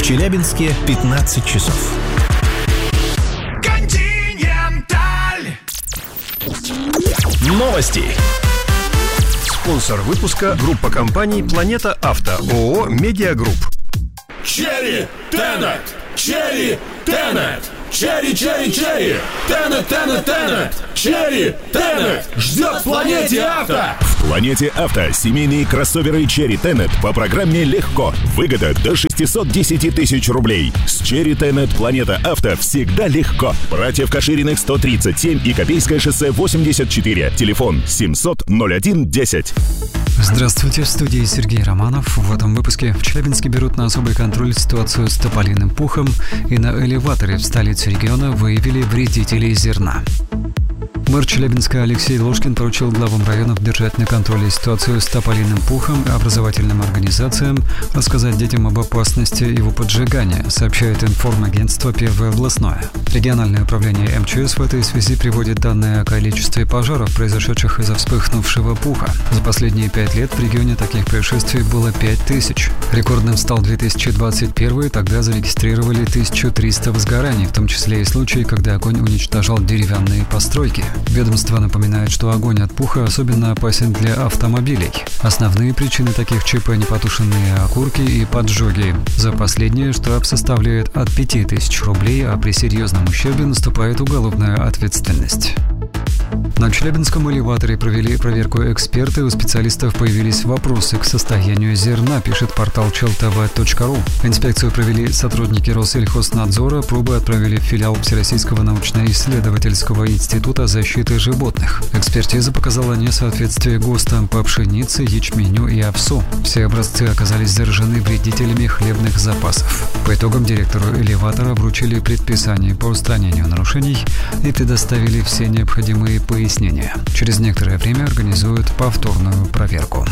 Челябинске 15 часов. Континенталь. Новости. Спонсор выпуска — группа компаний «Планета Авто», ООО «Медиагрупп». Черри Тенет! Черри Тенет! Черри, черри, черри! Тенет, Тенет, Тенет! Черри Тенет! Ждет в «Планете Авто». В «Планете Авто» семейные кроссоверы Черри Тенет по программе «Легко». Выгода до 610 тысяч рублей. С Черри Тенет «Планета Авто» всегда легко. Братьев Кашириных 137 и Копейское шоссе 84. Телефон 700-01-10. Здравствуйте, в студии Сергей Романов. В этом выпуске в Челябинске берут на особый контроль ситуацию с тополиным пухом, и на элеваторе в столице региона выявили вредителей зерна. Мэр Челябинска Алексей Ложкин поручил главам районов держать на контроле ситуацию с тополиным пухом и образовательным организациям, рассказать детям об опасности его поджигания, сообщает информагентство «Первое областное». Региональное управление МЧС в этой связи приводит данные о количестве пожаров, произошедших из-за вспыхнувшего пуха. За последние 5 лет в регионе таких происшествий было 5000. Рекордным стал 2021, тогда зарегистрировали 1300 возгораний, в том числе и случаи, когда огонь уничтожал деревянные постройки. Ведомство напоминает, что огонь от пуха особенно опасен для автомобилей. Основные причины таких ЧП – непотушенные окурки и поджоги. За последнее штраф составляет от 5000 рублей, а при серьезном ущербе наступает уголовная ответственность. На Челябинском элеваторе провели проверку эксперты, у специалистов появились вопросы к состоянию зерна, пишет портал cheltv.ru. Инспекцию провели сотрудники Россельхознадзора, пробы отправили в филиал Всероссийского научно-исследовательского института защиты животных. Экспертиза показала несоответствие ГОСТам по пшенице, ячменю и овсу. Все образцы оказались заражены вредителями хлебных запасов. По итогам директору элеватора вручили предписание по устранению нарушений и предоставили все необходимые пояснения. Через некоторое время организуют повторную проверку.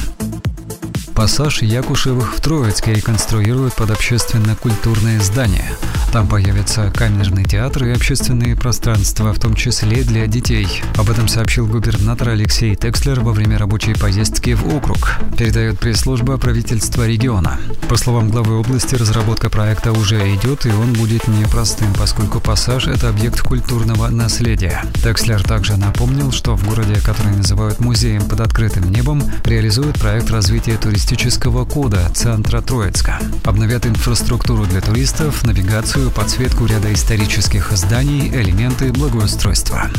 Пассаж Якушевых в Троицке реконструируют под общественно-культурное здание. Там появится камерный театр и общественные пространства, в том числе для детей. Об этом сообщил губернатор Алексей Текслер во время рабочей поездки в округ. Передает пресс-служба правительства региона. По словам главы области, разработка проекта уже идет, и он будет непростым, поскольку пассаж – это объект культурного наследия. Текслер также напомнил, что в городе, который называют музеем под открытым небом, реализуют проект развития туристического кода центра Троицка. Обновят инфраструктуру для туристов, навигацию, подсветку ряда исторических зданий, элементы благоустройства.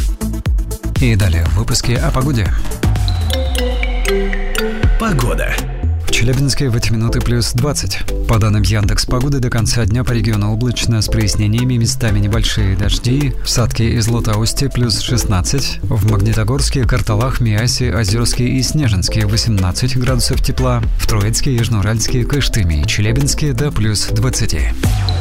И далее в выпуске о погоде. Погода. В Челябинске в эти минуты плюс 20. По данным Яндекс.Погоды, до конца дня по региону облачно с прояснениями, местами небольшие дожди. В Садке и Златоусте плюс 16. В Магнитогорске, Карталах, Миасе, Озерске и Снежинске 18 градусов тепла. В Троицке, Южноуральске, Кыштыме и Челябинске до плюс 20.